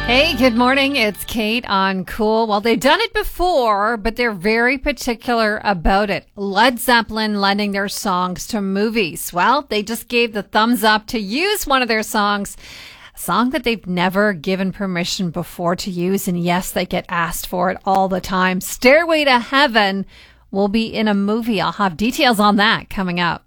Hey, good morning. It's Kate on Cool. Well, they've done it before, but they're very particular about it. Led Zeppelin lending their songs to movies. Well, they just gave the thumbs up to use one of their songs, a song that they've never given permission before to use. And yes, they get asked for it all the time. Stairway to Heaven will be in a movie. I'll have details on that coming up.